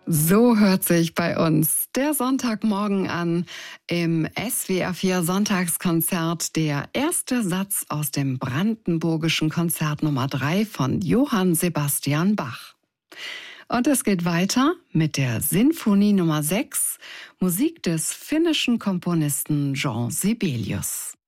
So hört sich bei uns der Sonntagmorgen an. Im SWR 4 Sonntagskonzert der erste Satz aus dem Brandenburgischen Konzert Nummer 3 von Johann Sebastian Bach. Und es geht weiter mit der Sinfonie Nummer 6, Musik des finnischen Komponisten Jean Sibelius.